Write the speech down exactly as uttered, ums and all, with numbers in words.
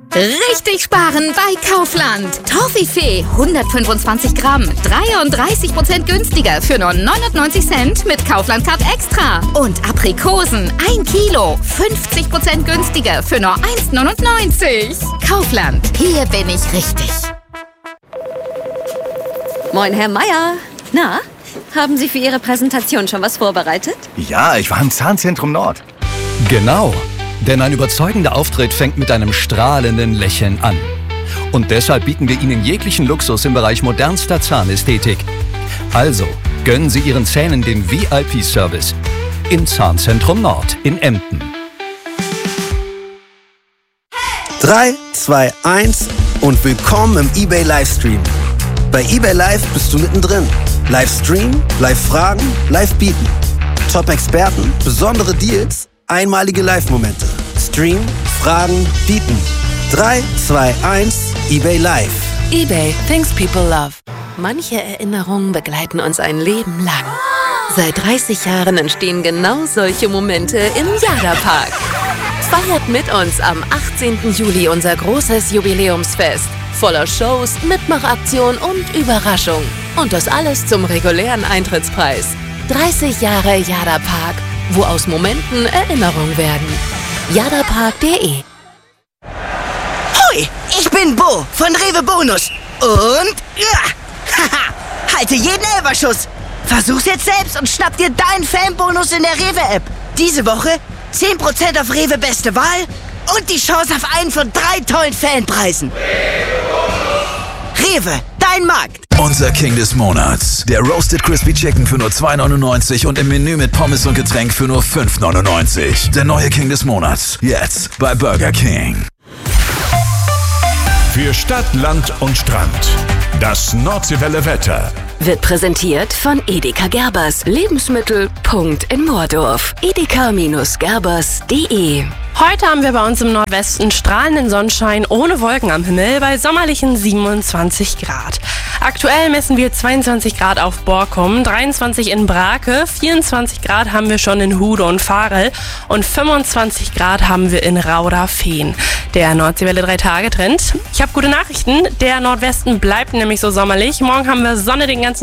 Richtig sparen bei Kaufland. Toffifee hundertfünfundzwanzig Gramm, dreiunddreißig Prozent günstiger für nur neunundneunzig Cent mit Kaufland Card Extra. Und Aprikosen ein Kilo, fünfzig Prozent günstiger für nur eins neunundneunzig. Kaufland, hier bin ich richtig. Moin, Herr Meier. Na, haben Sie für Ihre Präsentation schon was vorbereitet? Ja, ich war im Zahnzentrum Nord. Genau, denn ein überzeugender Auftritt fängt mit einem strahlenden Lächeln an. Und deshalb bieten wir Ihnen jeglichen Luxus im Bereich modernster Zahnästhetik. Also, gönnen Sie Ihren Zähnen den V I P-Service im Zahnzentrum Nord in Emden. drei, zwei, eins und willkommen im eBay Livestream. Bei eBay Live bist du mittendrin. Livestream, Live-Fragen, Live-Bieten. Top-Experten, besondere Deals, einmalige Live-Momente. Stream, Fragen, Bieten. drei, zwei, eins, eBay Live. eBay, things people love. Manche Erinnerungen begleiten uns ein Leben lang. Seit dreißig Jahren entstehen genau solche Momente im Jada-Park. Feiert mit uns am achtzehnten Juli unser großes Jubiläumsfest. Voller Shows, Mitmachaktion und Überraschung. Und das alles zum regulären Eintrittspreis. dreißig Jahre Jada-Park, wo aus Momenten Erinnerungen werden. jadapark punkt de. Hoi, ich bin Bo von Rewe Bonus. Und ja, haha, halte jeden Elferschuss. Versuch's jetzt selbst und schnapp dir deinen Fanbonus in der Rewe-App. Diese Woche zehn Prozent auf Rewe Beste Wahl und die Chance auf einen von drei tollen Fanpreisen. Rewe, dein Markt. Unser King des Monats. Der Roasted Crispy Chicken für nur zwei neunundneunzig und im Menü mit Pommes und Getränk für nur fünf neunundneunzig. Der neue King des Monats. Jetzt bei Burger King. Für Stadt, Land und Strand. Das Nordseewelle Wetter. Wird präsentiert von Edeka Gerbers. Lebensmittel. Punkt in Moordorf. edeka Gerbers punkt de. Heute haben wir bei uns im Nordwesten strahlenden Sonnenschein ohne Wolken am Himmel bei sommerlichen siebenundzwanzig Grad. Aktuell messen wir zweiundzwanzig Grad auf Borkum, dreiundzwanzig in Brake, vierundzwanzig Grad haben wir schon in Hude und Varel und fünfundzwanzig Grad haben wir in Rauda-Fehn. Der Nordseewelle drei Tage Trend. Ich habe gute Nachrichten, der Nordwesten bleibt nämlich so sommerlich. Morgen haben wir Sonne den ganzen